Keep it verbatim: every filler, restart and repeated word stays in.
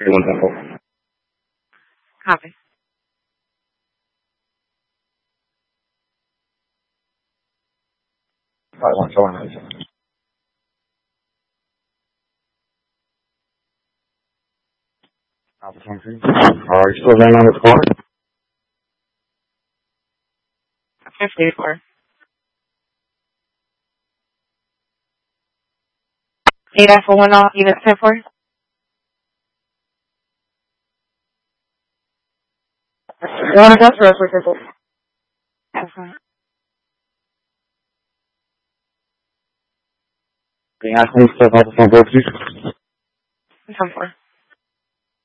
one temple. Copy. Five one seven nine seven. Alpha twenty-three. Are you still laying on the floor? fifty-four. eight Alpha one off, unit ten four. You want to go for us for simple? That's fine. Can you ask me to step out the phone, please? ten four.